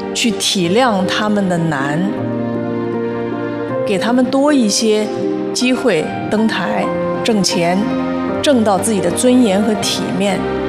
去体谅他们的难，给他们多一些机会登台挣钱，挣到自己的尊严和体面。